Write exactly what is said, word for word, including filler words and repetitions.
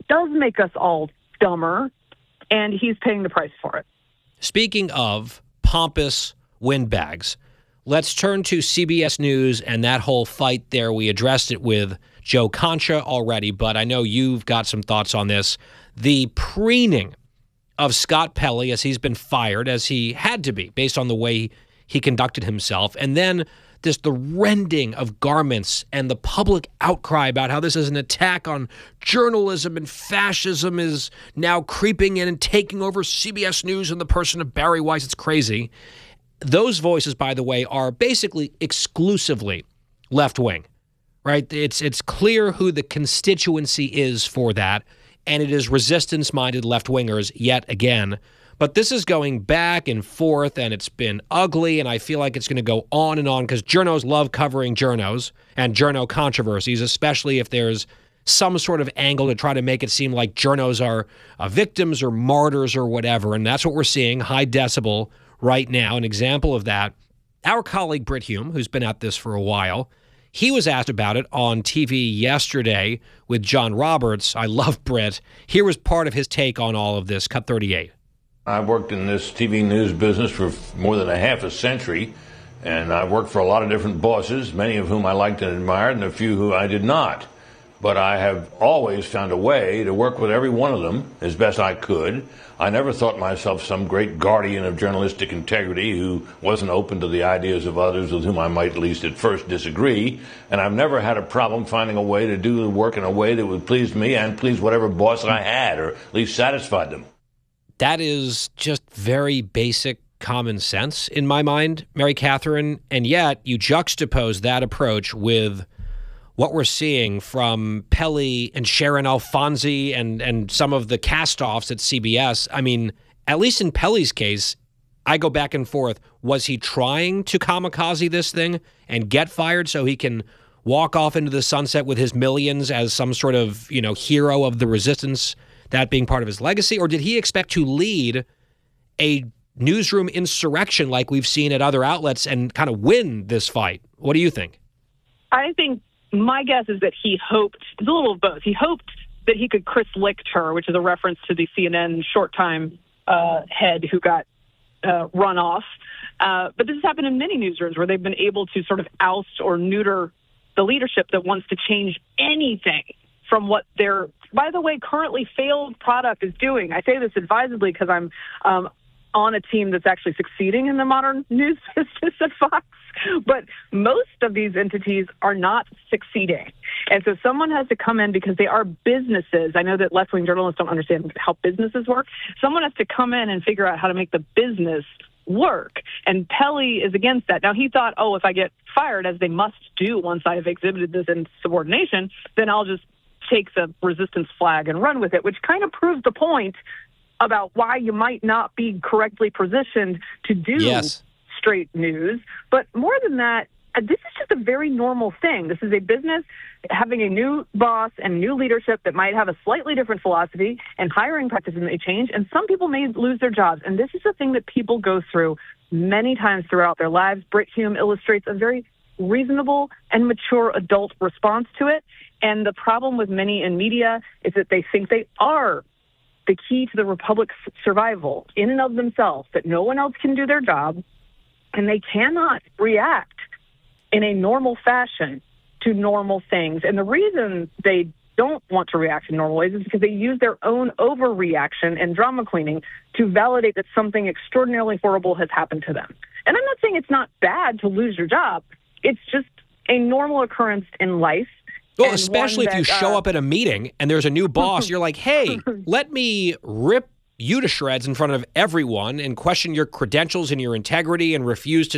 does make us all dumber, and he's paying the price for it. Speaking of pompous windbags, let's turn to C B S News and that whole fight there. We addressed it with Joe Concha already, but I know you've got some thoughts on this. The preening of Scott Pelley as he's been fired, as he had to be, based on the way he conducted himself, and then this the rending of garments and the public outcry about how this is an attack on journalism and fascism is now creeping in and taking over C B S News in the person of Bari Weiss. It's crazy. Those voices, by the way, are basically exclusively left-wing, right? It's, it's clear who the constituency is for that, and it is resistance-minded left-wingers yet again. But this is going back and forth, and it's been ugly, and I feel like it's going to go on and on because journos love covering journos and journo controversies, especially if there's some sort of angle to try to make it seem like journos are uh, victims or martyrs or whatever, and that's what we're seeing, high decibel right now. An example of that, our colleague Brit Hume, who's been at this for a while, he was asked about it on T V yesterday with John Roberts. I love Brit. Here was part of his take on all of this. Cut thirty-eight. I've worked in this T V news business for more than a half a century, and I've worked for a lot of different bosses, many of whom I liked and admired, and a few who I did not. But I have always found a way to work with every one of them as best I could. I never thought myself some great guardian of journalistic integrity who wasn't open to the ideas of others with whom I might at least at first disagree. And I've never had a problem finding a way to do the work in a way that would please me and please whatever boss I had, or at least satisfied them. That is just very basic common sense in my mind, Mary Catherine, and yet you juxtapose that approach with what we're seeing from Pelley and Sharon Alfonsi and, and some of the cast-offs at C B S. I mean, at least in Pelley's case, I go back and forth. Was he trying to kamikaze this thing and get fired so he can walk off into the sunset with his millions as some sort of, you know, hero of the resistance, that being part of his legacy? Or did he expect to lead a newsroom insurrection like we've seen at other outlets and kind of win this fight? What do you think? I think my guess is that he hoped, it's a little of both. He hoped that he could Chris Lichter, which is a reference to the C N N short-time uh, head who got uh, run off. Uh, but this has happened in many newsrooms where they've been able to sort of oust or neuter the leadership that wants to change anything from what their, by the way, currently failed product is doing. I say this advisedly because I'm um, on a team that's actually succeeding in the modern news business at Fox. But most of these entities are not succeeding. And so someone has to come in because they are businesses. I know that left-wing journalists don't understand how businesses work. Someone has to come in and figure out how to make the business work. And Pelley is against that. Now, he thought, oh, if I get fired, as they must do once I have exhibited this insubordination, then I'll just take the resistance flag and run with it, which kind of proves the point about why you might not be correctly positioned to do yes. straight news. But more than that, this is just a very normal thing. This is a business having a new boss and new leadership that might have a slightly different philosophy, and hiring practices may change, and some people may lose their jobs. And this is a thing that people go through many times throughout their lives. Brit Hume illustrates a very reasonable and mature adult response to it. And the problem with many in media is that they think they are the key to the republic's survival in and of themselves, that no one else can do their job, and they cannot react in a normal fashion to normal things. And the reason they don't want to react in normal ways is because they use their own overreaction and drama queening to validate that something extraordinarily horrible has happened to them. And I'm not saying it's not bad to lose your job. It's just a normal occurrence in life. Well, especially if that, you show uh, up at a meeting and there's a new boss, you're like, hey, let me rip you to shreds in front of everyone and question your credentials and your integrity and refuse to